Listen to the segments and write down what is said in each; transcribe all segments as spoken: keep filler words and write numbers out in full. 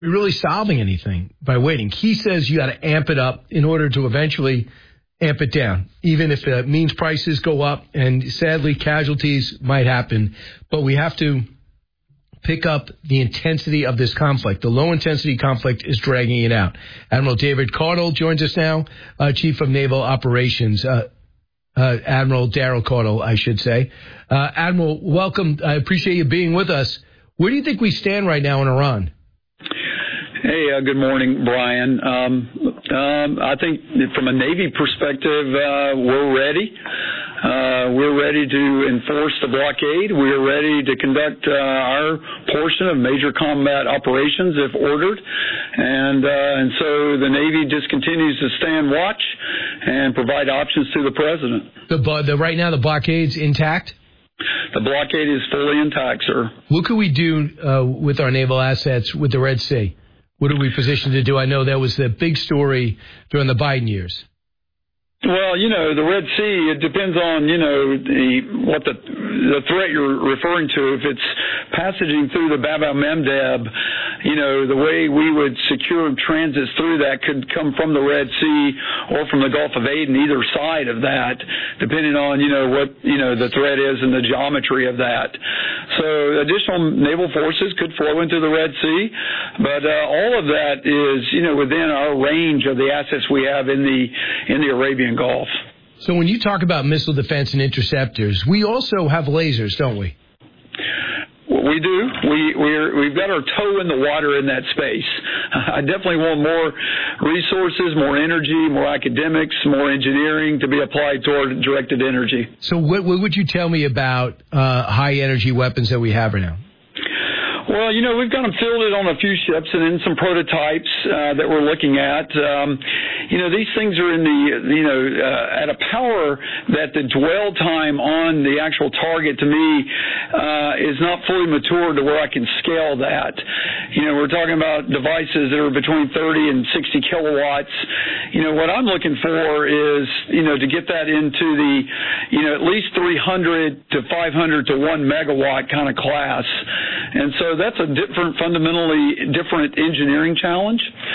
we're really solving anything by waiting. He says you got to amp it up in order to eventually amp it down, even if it means prices go up, and sadly casualties might happen. But we have to pick up the intensity of this conflict. The low-intensity conflict is dragging it out. Admiral David Caudle joins us now, uh, Chief of Naval Operations. Uh, uh, Admiral Daryl Caudle, I should say. Uh, Admiral, welcome. I appreciate you being with us. Where do you think we stand right now in Iran? Hey, uh, good morning, Brian. Um, um, I think from a Navy perspective, uh, we're ready. Uh, we're ready to enforce the blockade. We're ready to conduct uh, our portion of major combat operations if ordered. And, uh, and so the Navy just continues to stand watch and provide options to the President. The, the, right now the blockade's intact? The blockade is fully intact, sir. What could we do uh, with our naval assets with the Red Sea? What are we positioned to do? I know that was the big story during the Biden years. Well, you know, the Red Sea, it depends on, you know, the, what the, the threat you're referring to. If it's passaging through the Bab el-Mandeb, you know, the way we would secure transits through that could come from the Red Sea or from the Gulf of Aden, either side of that, depending on, you know, what, you know, the threat is and the geometry of that. So additional naval forces could flow into the Red Sea, but uh, all of that is, you know, within our range of the assets we have in the, in the Arabian Gulf. So when you talk about missile defense and interceptors, we also have lasers, don't we? We do. We, we're, we've got our toe in the water in that space. I definitely want more resources, more energy, more academics, more engineering to be applied toward directed energy. So what, what would you tell me about uh, high-energy weapons that we have right now? Well, you know, we've got them fielded on a few ships and in some prototypes uh, that we're looking at. Um, you know, these things are in the, you know, uh, at a power that the dwell time on the actual target to me uh, is not fully mature to where I can scale that. You know, we're talking about devices that are between thirty and sixty kilowatts. You know, what I'm looking for is, you know, to get that into the, you know, at least three hundred to five hundred to one megawatt kind of class. And so that's a different, fundamentally different engineering challenge.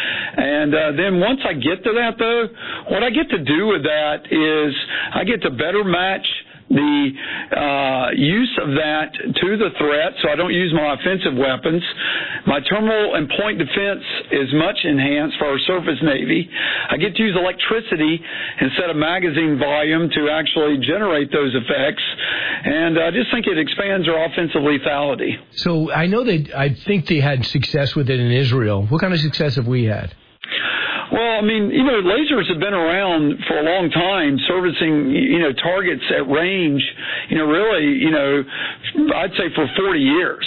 And uh, then once I get to that, though, what I get to do with that is I get to better match the uh, use of that to the threat, so I don't use my offensive weapons. My terminal and point defense is much enhanced for our surface Navy. I get to use electricity instead of magazine volume to actually generate those effects, and I just think it expands our offensive lethality. So I know that I think they had success with it in Israel. What kind of success have we had? Well, I mean, you know, lasers have been around for a long time, servicing, you know, targets at range, you know, really, you know, I'd say for forty years.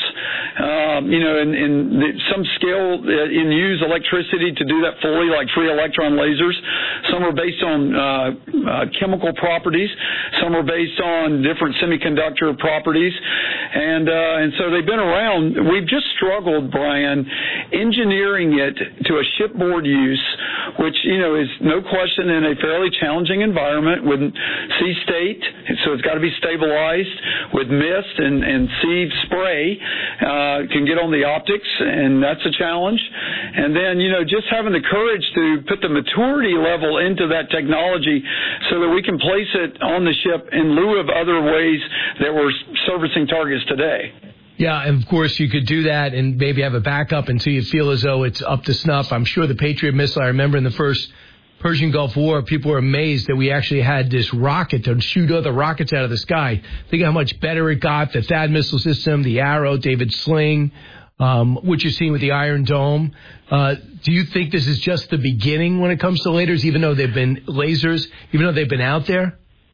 Um, you know, and, and some scale in use electricity to do that fully, like free electron lasers. Some are based on uh, uh, chemical properties. Some are based on different semiconductor properties. And, uh, and so they've been around. We've just struggled, Brian, engineering it to a shipboard use, which, you know, is no question in a fairly challenging environment with sea state, so it's got to be stabilized with mist and, and sea spray, uh, can get on the optics, and that's a challenge. And then, you know, just having the courage to put the maturity level into that technology so that we can place it on the ship in lieu of other ways that we're servicing targets today. Yeah, and of course you could do that and maybe have a backup until you feel as though it's up to snuff. I'm sure the Patriot missile, I remember in the first Persian Gulf War, people were amazed that we actually had this rocket to shoot other rockets out of the sky. Think how much better it got, the THAAD missile system, the Arrow, David Sling, um, what you're seeing with the Iron Dome. Uh, do you think this is just the beginning when it comes to lasers, even though they've been lasers, even though they've been out there?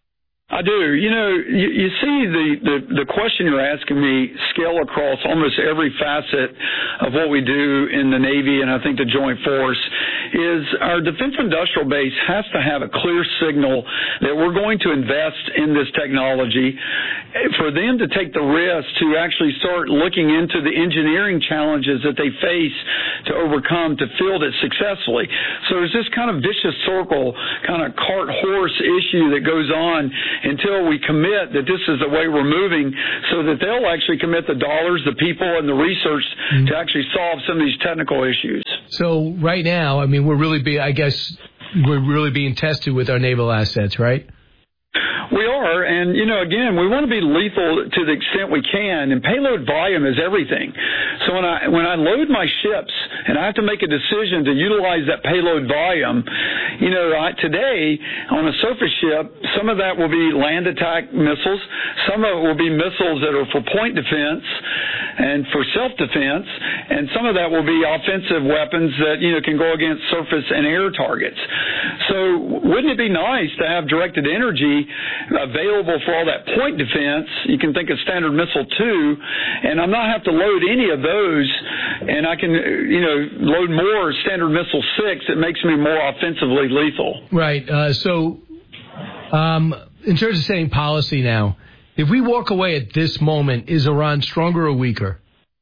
I do. You know, you, you see the, the, the question you're asking me scale across almost every facet of what we do in the Navy, and I think the Joint Force, is our defense industrial base has to have a clear signal that we're going to invest in this technology for them to take the risk to actually start looking into the engineering challenges that they face to overcome to field it successfully. So there's this kind of vicious circle, kind of cart horse issue that goes on until we commit that this is the way we're moving, so that they'll actually commit the dollars, the people, and the research mm-hmm. to actually solve some of these technical issues. So right now, I mean, we're really be, I guess, we're really being tested with our naval assets, right? We are, and, you know, again, we want to be lethal to the extent we can, and payload volume is everything. So when I when I load my ships and I have to make a decision to utilize that payload volume, you know, I, today on a surface ship, some of that will be land attack missiles, some of it will be missiles that are for point defense and for self-defense, and some of that will be offensive weapons that, you know, can go against surface and air targets. So wouldn't it be nice to have directed energy available for all that point defense? You can think of Standard Missile two, and I'm not have to load any of those, and I can, you know, load more Standard Missile six. It makes me more offensively lethal. Right. Uh, so, um, in terms of setting policy now, if we walk away at this moment, is Iran stronger or weaker?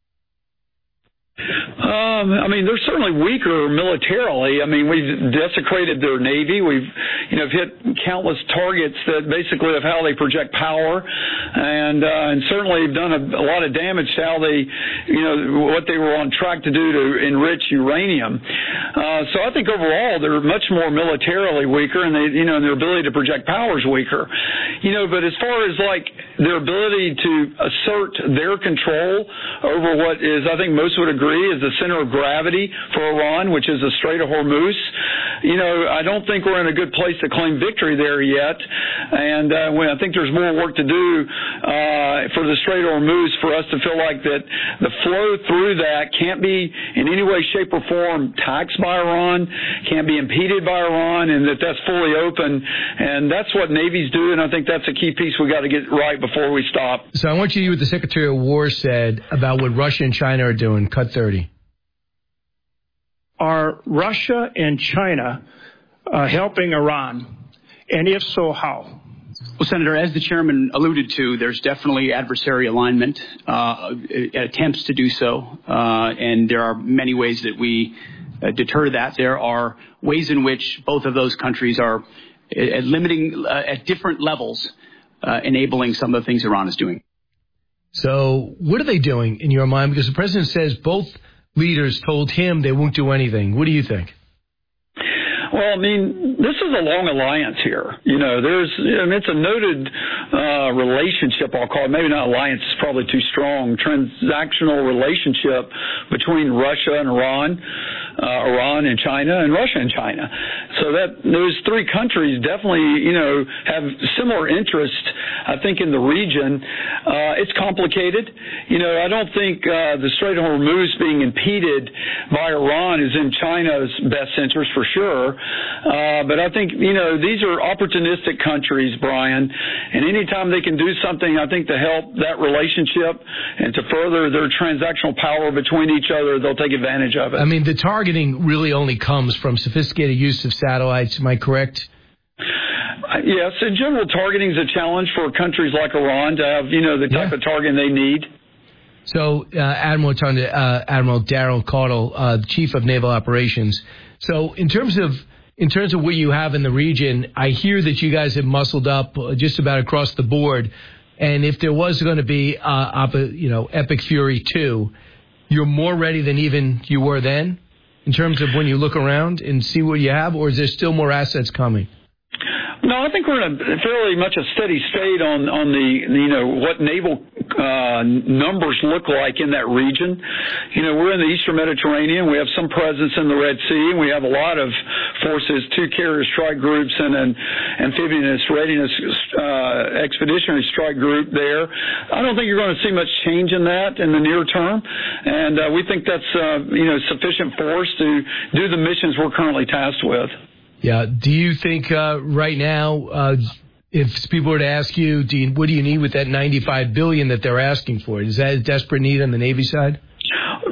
Um, I mean, they're certainly weaker militarily. I mean, we've desecrated their Navy. We've, you know, hit countless targets that basically of how they project power, and uh, and certainly have done a, a lot of damage to how they, you know, what they were on track to do to enrich uranium. Uh, so I think overall they're much more militarily weaker, and they, you know, and their ability to project power is weaker. You know, but as far as like their ability to assert their control over what is, I think most would agree, is the center of gravity for Iran, which is the Strait of Hormuz. You know, I don't think we're in a good place to claim victory there yet, and uh, when I think there's more work to do uh, for the Strait of Hormuz for us to feel like that the flow through that can't be in any way, shape, or form taxed by Iran, can't be impeded by Iran, and that that's fully open, and that's what navies do, and I think that's a key piece we got to get right before we stop. So I want you to hear what the Secretary of War said about what Russia and China are doing. Cut thirty. Are Russia and China uh, helping Iran? And if so, how? Well, Senator, as the chairman alluded to, there's definitely adversary alignment, uh, attempts to do so, uh, and there are many ways that we uh, deter that. There are ways in which both of those countries are uh, limiting uh, at different levels, uh, enabling some of the things Iran is doing. So what are they doing in your mind? Because the president says both leaders told him they won't do anything. What do you think? Well, I mean, this is a long alliance here. You know, there's, I mean, it's a noted uh, relationship, I'll call it. Maybe not alliance, is probably too strong. Transactional relationship between Russia and Iran, uh, Iran and China, and Russia and China. So that those three countries definitely, you know, have similar interests, I think, in the region. Uh, it's complicated. You know, I don't think uh, the Strait of Hormuz being impeded by Iran is in China's best interest, for sure. Uh, but I think, you know, these are opportunistic countries, Brian, and anytime they can do something, I think, to help that relationship and to further their transactional power between each other, they'll take advantage of it. I mean, the targeting really only comes from sophisticated use of satellites. Am I correct? Yes, in general, targeting is a challenge for countries like Iran to have, you know, the type yeah. of targeting they need. So, uh, Admiral uh, Admiral Daryl Caudle, uh, Chief of Naval Operations. So, in terms of in terms of what you have in the region, I hear that you guys have muscled up just about across the board. And if there was going to be, uh, op- you know, Epic Fury two, you're more ready than even you were then, in terms of when you look around and see what you have, or is there still more assets coming? No, I think we're in a fairly much a steady state on on the, you know, what naval uh, numbers look like in that region. You know, we're in the Eastern Mediterranean. We have some presence in the Red Sea, and we have a lot of forces, two carrier strike groups and an amphibious readiness uh, expeditionary strike group there. I don't think you're going to see much change in that in the near term, and uh, we think that's uh, you know sufficient force to do the missions we're currently tasked with. Yeah. Do you think uh, right now, uh, if people were to ask you, do you, what do you need with that ninety-five billion dollars that they're asking for? Is that a desperate need on the Navy side?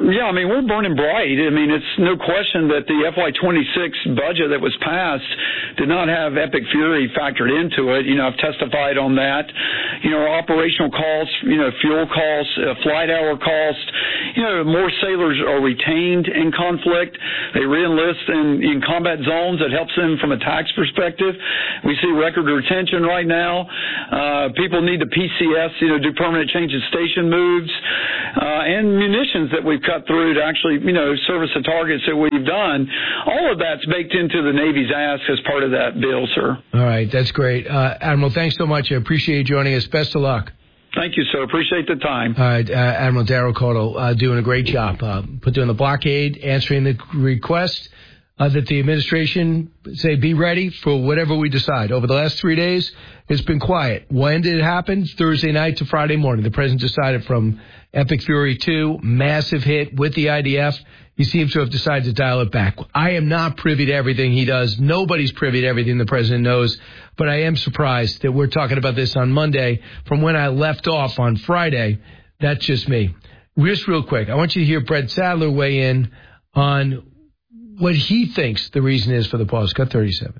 Yeah, I mean, we're burning bright. I mean, it's no question that the F Y twenty-six budget that was passed did not have Epic Fury factored into it. You know, I've testified on that. You know, our operational costs, you know, fuel costs, uh, flight hour costs, you know, more sailors are retained in conflict. They re-enlist in, in combat zones. That helps them from a tax perspective. We see record retention right now. Uh, people need the P C S, you know, do permanent change of station moves, uh, and munitions that we've cut through to actually, you know, service the targets that we've done. All of that's baked into the Navy's ask as part of that bill, sir. All right, that's great. Uh, Admiral, thanks so much. I appreciate you joining us. Best of luck. Thank you, sir. Appreciate the time. All right, uh, Admiral Daryl Caudill, uh, doing a great job. Uh, put doing the blockade, answering the request uh, that the administration say be ready for whatever we decide. Over the last three days, it's been quiet. When did it happen? Thursday night to Friday morning. The president decided from Epic Fury two, massive hit with the I D F. He seems to have decided to dial it back. I am not privy to everything he does. Nobody's privy to everything the president knows. But I am surprised that we're talking about this on Monday from when I left off on Friday. That's just me. Just real quick, I want you to hear Brett Sadler weigh in on what he thinks the reason is for the pause. Cut thirty-seven.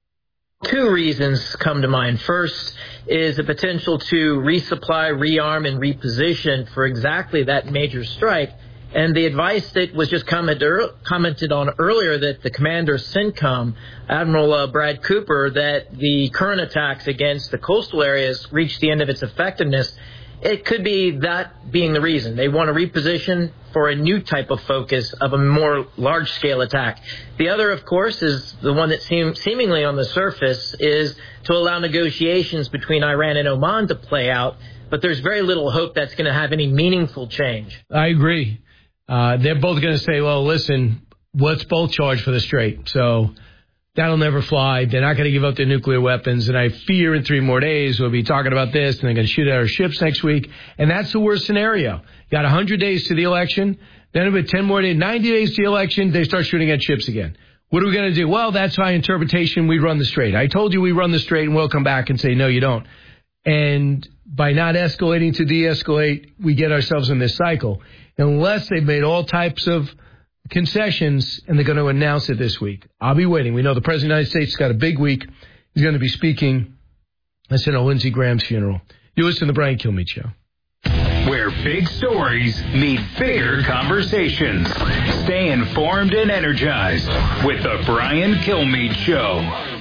Two reasons come to mind. First is the potential to resupply, rearm, and reposition for exactly that major strike. And the advice that was just commented, commented on earlier that the commander CENTCOM, Admiral uh, Brad Cooper, that the current attacks against the coastal areas reached the end of its effectiveness. It could be that being the reason. They want to reposition for a new type of focus of a more large-scale attack. The other, of course, is the one that seem, seemingly on the surface is to allow negotiations between Iran and Oman to play out, but there's very little hope that's going to have any meaningful change. I agree. Uh, they're both going to say, well, listen, let's both charge for the Strait. So that'll never fly. They're not going to give up their nuclear weapons. And I fear in three more days we'll be talking about this, and they're going to shoot at our ships next week. And that's the worst scenario. You got one hundred days to the election. Then about ten more days, ninety days to the election, they start shooting at ships again. What are we going to do? Well, that's my interpretation. We run the Strait. I told you we run the Strait, and we'll come back and say, no, you don't. And by not escalating to de-escalate, we get ourselves in this cycle. Unless they've made all types of concessions, and they're going to announce it this week. I'll be waiting. We know the President of the United States has got a big week. He's going to be speaking at Senator Lindsey Graham's funeral. You listen to the Brian Kilmeade Show. Where big stories meet bigger conversations. Stay informed and energized with the Brian Kilmeade Show.